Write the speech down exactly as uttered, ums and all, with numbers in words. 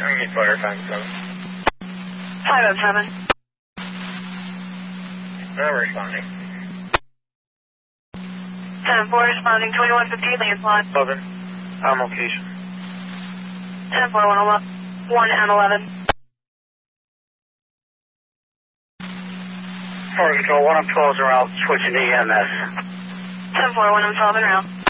I need fire five seven. five oh seven. They're responding. ten four responding, twenty-one fifty, Lancelot. Eleven. On location. ten four, one and eleven. Fire Control, one of twelve is around, switching to E M S. ten four, one and twelve en route.